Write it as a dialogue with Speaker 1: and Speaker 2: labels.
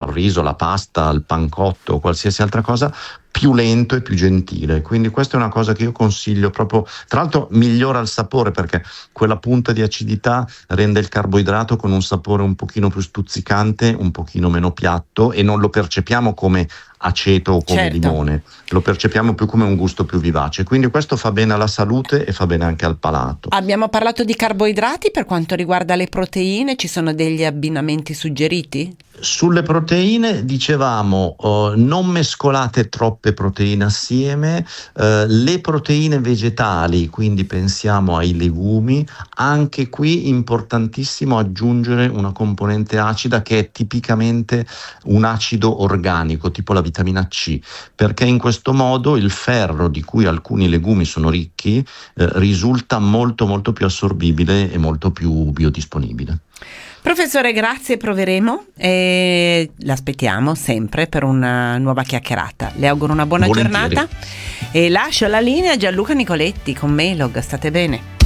Speaker 1: riso, la pasta, il pancotto o qualsiasi altra cosa, più lento e più gentile. Quindi questa è una cosa che io consiglio proprio. Tra l'altro migliora il sapore, perché quella punta di acidità rende il carboidrato con un sapore un pochino più stuzzicante, un pochino meno piatto, e non lo percepiamo come aceto o come
Speaker 2: Certo.
Speaker 1: limone, lo percepiamo più come un gusto più vivace. Quindi questo fa bene alla salute e fa bene anche al palato.
Speaker 2: Abbiamo parlato di carboidrati. Per quanto riguarda le proteine, ci sono degli abbinamenti suggeriti?
Speaker 1: Sulle proteine dicevamo, non mescolate troppe proteine assieme, le proteine vegetali, quindi pensiamo ai legumi, anche qui importantissimo aggiungere una componente acida che è tipicamente un acido organico, tipo la vitamina C, perché in questo modo il ferro di cui alcuni legumi sono ricchi risulta molto molto più assorbibile e molto più biodisponibile.
Speaker 2: Professore, grazie, proveremo e l'aspettiamo sempre per una nuova chiacchierata. Le auguro una buona
Speaker 1: Volentieri.
Speaker 2: giornata e lascio la linea a Gianluca Nicoletti con Melog. State bene.